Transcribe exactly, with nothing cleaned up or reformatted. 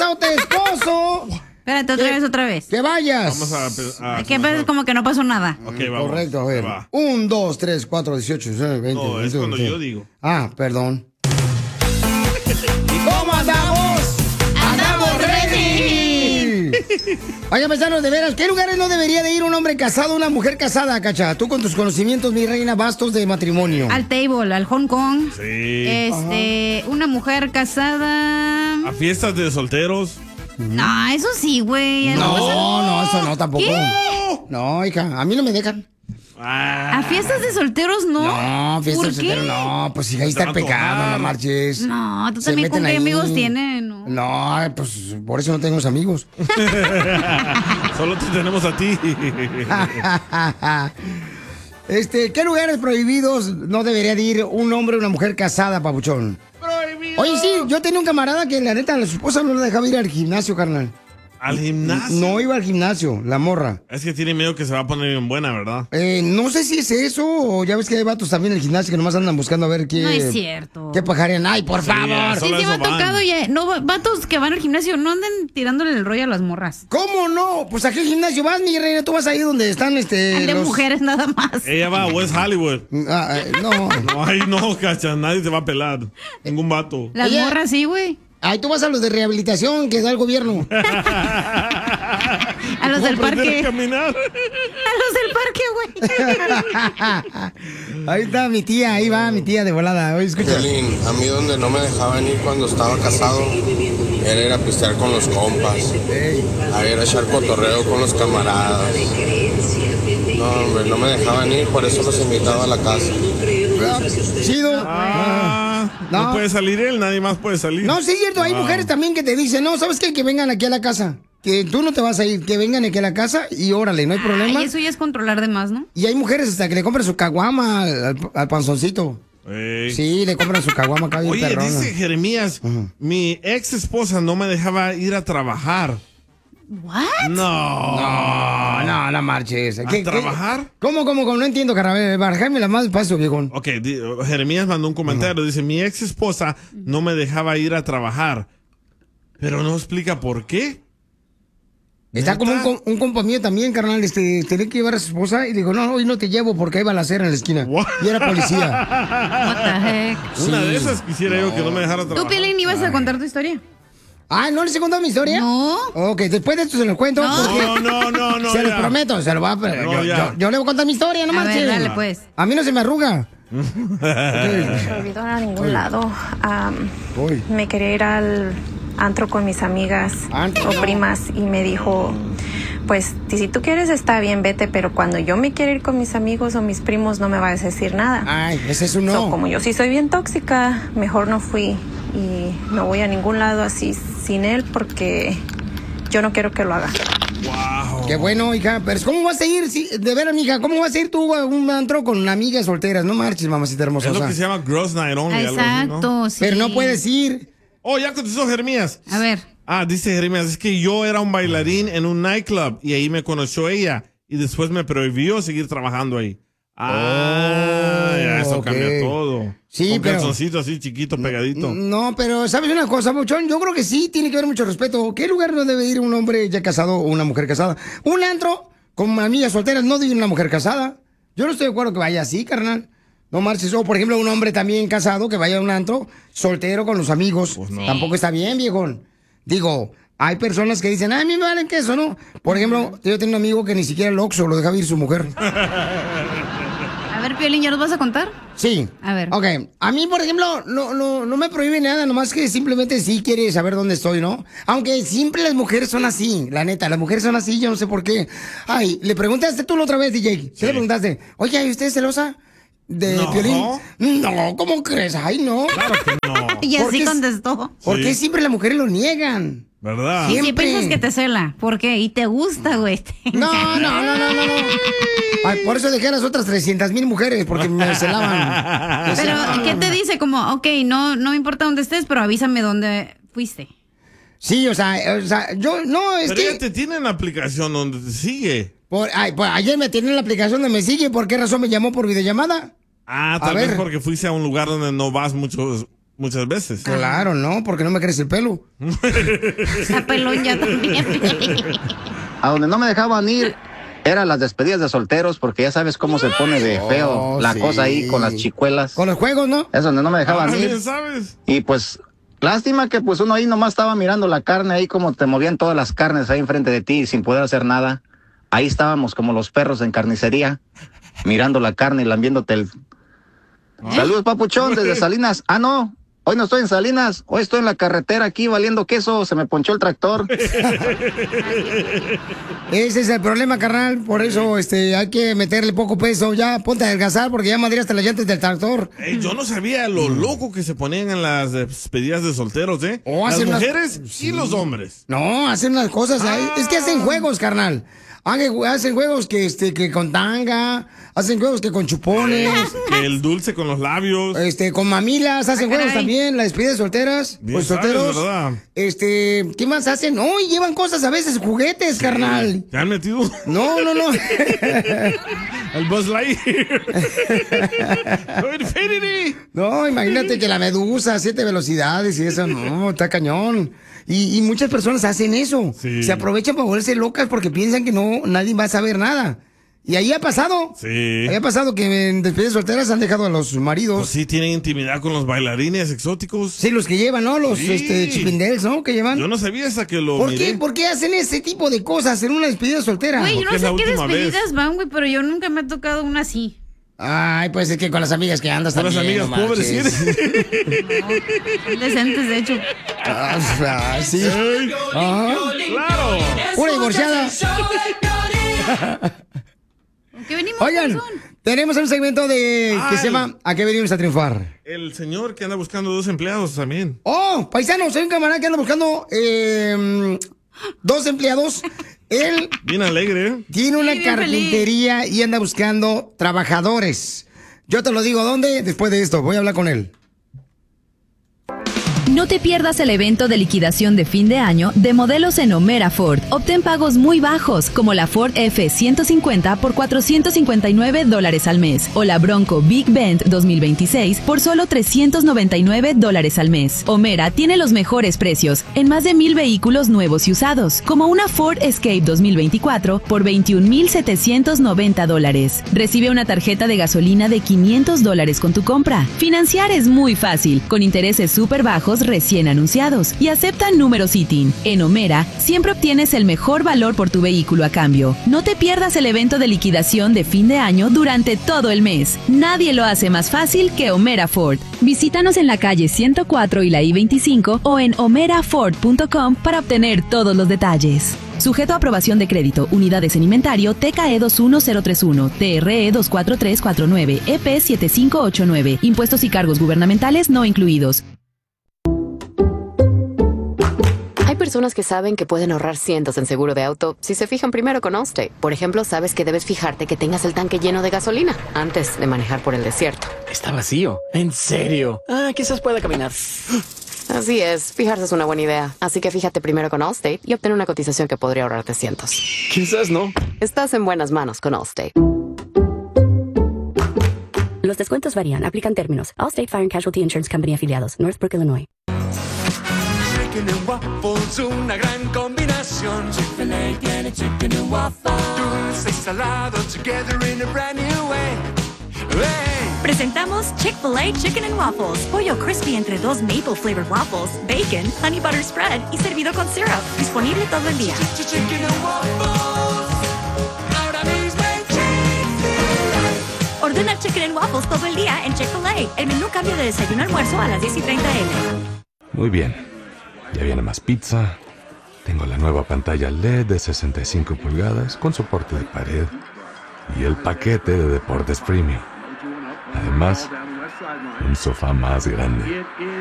casado te esposo. Espérate, otra vez, otra vez. Que vayas. Vamos a... a que parece como que no pasó nada. Ok, vamos. Correcto, a ver. Un, dos, tres, cuatro, dieciocho, diecinueve, veinte. No, es cuando yo digo. Ah, perdón. ¿Cómo andamos? ¡Andamos ready! Oiga, paisanos, de veras, ¿qué lugares no debería de ir un hombre casado o una mujer casada, Cacha? Tú con tus conocimientos, mi reina, vastos de matrimonio. Al table, al Hong Kong. Sí. Este, Ajá. Una mujer casada. A fiestas de solteros. No, eso sí, güey. No, no, no, eso no tampoco. ¿Qué? No, hija, a mí no me dejan. Ah. ¿A fiestas de solteros no? No, fiestas ¿Por de qué? solteros no. Pues si ahí está el pecado, no marches. No, tú Se también con meten qué ahí. amigos tienes, ¿no? No, pues por eso no tengo amigos. Solo te tenemos a ti. Este, ¿qué lugares prohibidos no debería de ir un hombre o una mujer casada, papuchón? Prohibido. Oye, sí, yo tenía un camarada que la neta, la su esposa no le dejaba ir al gimnasio, carnal. ¿Al gimnasio? No iba al gimnasio, la morra. Es que tiene miedo que se va a poner bien buena, ¿verdad? Eh, no sé si es eso, o ya ves que hay vatos también en el gimnasio que nomás andan buscando a ver qué... No es cierto. ¿Qué pajarían? ¡Ay, por Sí, favor! Sí, sí me ha tocado ya. No, vatos que van al gimnasio, no anden tirándole el rollo a las morras. ¿Cómo no? Pues ¿a qué gimnasio vas, mi reina? Tú vas ahí donde están, este... Al de los... mujeres nada más. Ella va a West Hollywood. Ah, eh, no. No, ahí no, cacha, nadie te va a pelar. Ningún vato. Las Ella- morras sí, güey. Ahí tú vas a los de rehabilitación que da el gobierno. A los del ¿Cómo aprender parque. a caminar? A los del parque, güey. Ahí está mi tía, ahí va mi tía de volada. Oye, escucha. Piolín, a mí donde no me dejaban ir cuando estaba casado era ir a pistear con los compas, a ir a echar cotorreo con los camaradas. No, hombre, no me dejaban ir, por eso los invitaba a la casa. Chido. Ah, no. No. puede salir él, nadie más puede salir. No, sí es cierto, hay Wow. mujeres también que te dicen, no, ¿sabes qué? Que vengan aquí a la casa. Que tú no te vas a ir, que vengan aquí a la casa y órale, no hay problema. Ay, eso ya es controlar de más, ¿no? Y hay mujeres hasta que le compran su caguama al, al- al panzoncito. Ey. Sí, le compran su caguama acá bien Oye, perrona. dice Jeremías, mi ex esposa no me dejaba ir a trabajar. ¿What? No. No, no, no marches. ¿A ¿Qué- qué? trabajar? ¿Cómo, cómo, cómo? No entiendo, carabel. Barajarme la más despacio, viejón. Ok, di- Jeremías mandó un comentario. Dice, mi ex esposa no me dejaba ir a trabajar. Pero no explica por qué. Está como un, ¿Neta? com- un compa mío también, carnal, este, tenía que llevar a su esposa y dijo, no, hoy no te llevo porque hay balacera en la esquina. What? Y era policía. What the heck? Una Sí. de esas quisiera yo que no me dejara ¿Tú, trabajar. Piolín, ibas a contar tu historia? Ah, ¿no les he contado mi historia? No. Ok, después de esto se los cuento. No. porque- No, no, no, no. se los ya. prometo, se lo va a... No, yo, ya. yo, yo le voy a contar mi historia, no A ver, marchen. dale, pues. A mí no se me arruga. prohibido a ningún lado. Am, Uy. me quería ir al antro con mis amigas Antro. o primas y me dijo, pues si tú quieres está bien, vete, pero cuando yo me quiero ir con mis amigos o mis primos no me vas a decir nada. Ay, ese es un no. So, como yo sí soy bien tóxica, mejor no fui y no voy a ningún lado así sin él porque yo no quiero que lo haga. Wow. Qué bueno, hija. Pero ¿cómo vas a ir? Sí, de veras, mija, ¿cómo vas a ir tú a un antro con amigas solteras? No marches, mamacita hermosa. Es lo que se llama Girls Night Only. algo así, ¿no? Exacto, sí. Pero no puedes ir. Oh, ya contestó Jeremías. A ver. Ah, dice Jeremías, es que yo era un bailarín en un nightclub y ahí me conoció ella y después me prohibió seguir trabajando ahí. Ah, Oh, ya eso ok. cambia todo. Sí, Con pero- calzoncito así chiquito, pegadito. No, pero ¿sabes una cosa, Muchón? Yo creo que sí, tiene que haber mucho respeto. ¿Qué lugar no debe ir un hombre ya casado o una mujer casada? Un antro con amigas solteras no debe ir una mujer casada. Yo no estoy de acuerdo que vaya así, carnal. No marches. O, por ejemplo, un hombre también casado que vaya a un antro soltero con los amigos. Pues no. Tampoco está bien, viejón. Digo, hay personas que dicen, ay, a mí me valen queso, ¿no? Por ejemplo, yo tengo un amigo que ni siquiera el Oxxo lo deja ir su mujer. A ver, Piolín, ¿ya nos vas a contar? Sí. A ver. Ok. A mí, por ejemplo, no, no, no me prohíbe nada, nomás que simplemente sí quiere saber dónde estoy, ¿no? Aunque siempre las mujeres son así, la neta, las mujeres son así, yo no sé por qué. Ay, le preguntaste tú la otra vez, D J. ¿Sí? Le preguntaste, oye, ¿y usted es celosa de No. Piolín? No, ¿cómo crees? Ay, no. Claro que no. Y ¿Por así qué es- contestó. ¿Por qué Sí. siempre las mujeres lo niegan? ¿Verdad? Sí. Y si Siempre. piensas que te cela, ¿por qué? Y te gusta, güey. No, no, no, no, no, no. Ay, por eso dejé a las otras trescientas mil mujeres, porque me celaban. Me Pero, celaban. ¿qué te dice? Como, ok, no, no me importa dónde estés, pero avísame dónde fuiste. Sí, o sea, o sea, yo, no, es Pero que... ella te tiene en la aplicación donde te sigue. Por, ay, pues ayer me tiene en la aplicación donde me sigue. ¿Por qué razón me llamó por videollamada? Ah, A tal vez ver. porque fuiste a un lugar donde no vas mucho muchas veces. Claro, no, porque no me crece el pelo. Está pelón ya también. A donde no me dejaban ir eran las despedidas de solteros, porque ya sabes cómo se pone de feo Oh, la sí. cosa ahí con las chicuelas. Con los juegos, ¿no? Es donde no me dejaban Ah, ir. bien sabes. Y pues, lástima que pues uno ahí nomás estaba mirando la carne, ahí como te movían todas las carnes ahí enfrente de ti sin poder hacer nada. Ahí estábamos como los perros en carnicería, mirando la carne y lambiéndote el... Saludos, papuchón, desde Salinas. Ah, no, hoy no estoy en Salinas, hoy estoy en la carretera aquí valiendo queso, se me ponchó el tractor. Ese es el problema, carnal. Por eso este, hay que meterle poco peso. Ya, ponte a adelgazar porque ya madreaste las llantas del tractor. Ey, yo no sabía lo loco que se ponían en las despedidas de solteros, ¿eh? Oh, las hacen unas- mujeres y los hombres. No, hacen unas cosas ahí. Ah. Es que hacen juegos, carnal. Hacen hacen juegos que, este, que con tanga, hacen juegos que con chupones, Que el dulce con los labios. este, con mamilas, hacen Ah, juegos caray. también, la despedida de solteras, Bien pues sabes, solteros. ¿verdad? Este, ¿qué más hacen? No, y llevan cosas a veces, juguetes, carnal. ¿Te han metido? No, no, no. El Buzz Lightyear. Infinity. No, imagínate que la medusa, siete velocidades y eso, no, está cañón. Y, y muchas personas hacen eso. Sí. Se aprovechan para volverse locas porque piensan que no, nadie va a saber nada. Y ahí ha pasado. Sí. Ahí ha pasado que en despedidas solteras han dejado a los maridos. Pues sí, tienen intimidad con los bailarines exóticos. Sí, los que llevan, ¿no? Los Sí. este, chipindels, ¿no? Que llevan. Yo no sabía hasta que lo ¿Por miré. qué? ¿Por qué hacen ese tipo de cosas en una despedida soltera? Güey, yo Porque no es sé la qué última despedidas vez. van, güey, pero yo nunca me ha tocado una así. Ay, pues es que con las amigas que andas Con las también. amigas no pobres, manches. ¿sí? Son decentes, de hecho. Ah, ah, sí. Ey, Ajá. ¡Claro! Una divorciada. ¿Con qué venimos? Oigan, Panzón? tenemos un segmento de que Ay. se llama ¿A qué venimos a triunfar? El señor que anda buscando dos empleados también. Oh, paisanos, hay un camarada que anda buscando eh, dos empleados. Él Bien alegre, ¿eh? tiene una Sí, bien carpintería y anda buscando trabajadores. Yo te lo digo, ¿dónde? Después de esto, voy a hablar con él. No te pierdas el evento de liquidación de fin de año de modelos en Omera Ford. Obtén pagos muy bajos, como la Ford F ciento cincuenta por cuatrocientos cincuenta y nueve dólares al mes, o la Bronco Big Bend dos mil veintiséis por solo trescientos noventa y nueve dólares al mes. Omera tiene los mejores precios en más de mil vehículos nuevos y usados, como una Ford Escape dos mil veinticuatro por veintiún mil setecientos noventa dólares. Recibe una tarjeta de gasolina de quinientos dólares con tu compra. Financiar es muy fácil, con intereses súper bajos recién anunciados, y aceptan números I T I N. En Omera siempre obtienes el mejor valor por tu vehículo a cambio. No te pierdas el evento de liquidación de fin de año durante todo el mes. Nadie lo hace más fácil que Omera Ford. Visítanos en la calle ciento cuatro y la I veinticinco o en omera ford punto com para obtener todos los detalles. Sujeto a aprobación de crédito, unidades en inventario, T K E dos uno cero tres uno, T R E dos cuatro tres cuatro nueve, E P siete cinco ocho nueve, impuestos y cargos gubernamentales no incluidos. Hay personas que saben que pueden ahorrar cientos en seguro de auto si se fijan primero con Allstate. Por ejemplo, sabes que debes fijarte que tengas el tanque lleno de gasolina antes de manejar por el desierto. Está vacío. ¿En serio? Ah, quizás pueda caminar. Así es, fijarse es una buena idea. Así que fíjate primero con Allstate y obtén una cotización que podría ahorrarte cientos. Quizás no. Estás en buenas manos con Allstate. Los descuentos varían. Aplican términos. Allstate Fire and Casualty Insurance Company afiliados. Northbrook, Illinois. Chicken and waffles, una gran combinación. Chick-fil-A tiene chicken and waffles. Dulce y salado together in a brand new way. Hey. Presentamos Chick-fil-A Chicken and Waffles. Pollo crispy entre dos maple flavored waffles, bacon, honey butter spread y servido con syrup. Disponible todo el día. Chicken and waffles. Ahora mismo en Chick-fil-A. Ordena Chicken and Waffles todo el día en Chick-fil-A. El menú cambia de desayuno a almuerzo a las diez y treinta eme. Muy bien. Ya viene más pizza. Tengo la nueva pantalla L E D de sesenta y cinco pulgadas con soporte de pared. Y el paquete de deportes premium. Además, un sofá más grande.